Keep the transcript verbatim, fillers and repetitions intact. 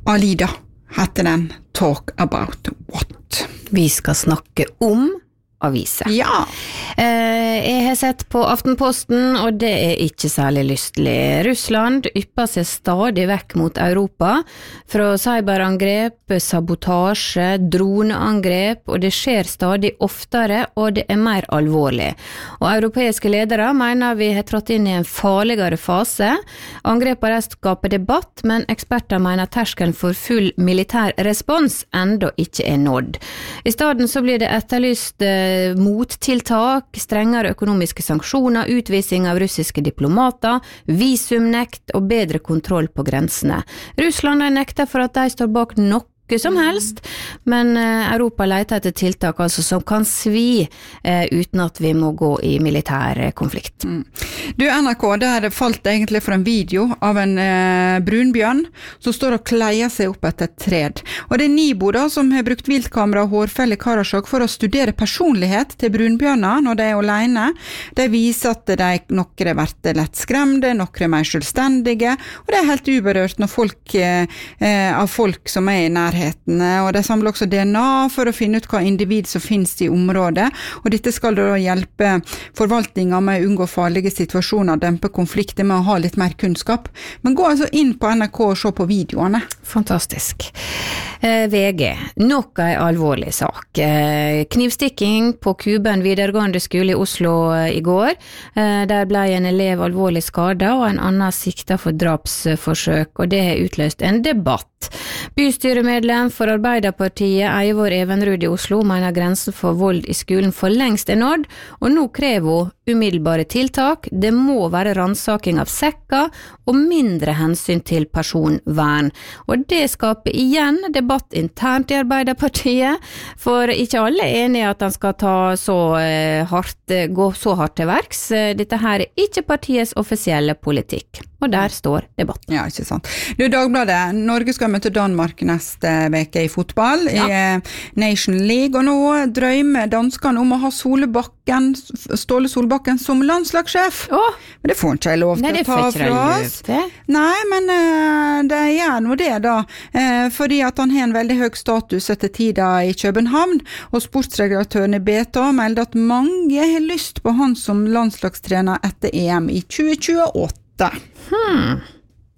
Alida heter den, Talk About What. Vi skal snakke om aviser. Ja. Eh, jeg har sett på Aftenposten, og det er ikke særlig lystelig. Russland ypper seg stadig vekk mot Europa, fra cyberangrep, sabotasje, droneangrep, og det skjer stadig oftere, og det er mer alvorlig. Og europeiske ledere mener vi har trådt inn i en farligere fase. Angrepene skaper debatt, men eksperter mener terskelen for full militær respons enda ikke er nådd. I stedet så blir det etterlyst mottiltak, strengere økonomiske sanksjoner, utvisning av russiske diplomater, visumnekt og bedre kontroll på grensene. Russland er nekter for at de står bak nok som helst, men Europa leter etter tiltak altså, som kan svi eh, uten at vi må gå i militær konflikt. Mm. Du, N R K, der falt egentlig for en video av en eh, brunbjørn som står og kleier seg opp etter et tred. Og det er Nibo da, som har brukt viltkamera og hårfelle i Karasjok for å studere personlighet til brunbjørner når de er alene. De viser at de noen har vært lett skremde, noen er mer selvstendige, og det er helt uberørt når folk, eh, av folk som er i nærheten. Og de samler også D N A for å finne ut hva individ som finnes i området, og dette skal da hjelpe forvaltningen med å unngå farlige situasjoner, dempe konflikter med å ha litt mer kunnskap. Men gå altså inn på N R K og se på videoene. Fantastisk. Eh, V G, nok en alvorlig sak. Eh, knivstikking på Kuben videregående skole i Oslo eh, i går. Eh, der ble en elev alvorlig skadet, og en annen siktet for drapsforsøk, og det har utløst en debatt. Bystyremedlem for Arbeiderpartiet Eivor Evenrud i Oslo mener grensen for vold i skolen for lengst er nådd, og nå krever hun umiddelbare tiltak. Det må være ransaking av sekker og mindre hensyn til personvern. Og det skaper igjen debatt internt i Arbeiderpartiet, for ikke alle er enige i at han skal ta så hardt, gå så hardt til verks. Dette her er ikke partiets offisielle politikk. Og der står debatten. Ja, ikke sant. Du, Dagbladet, Norge skal møte Danmark neste veke i fotball, ja. I Nation League, og nå drømmer danskene om å ha Solbakken, Ståle Solbakken som landslagssjef. Åh. Men det får han ikke lov til å ta fra oss. Nei, men uh, det er noe det da, uh, fordi at han har en veldig høy status etter tida i København, og sportsredaktøren i B T A melder at mange har lyst på han som landslagstrener etter E M i tjue tjueåtte. Hmm.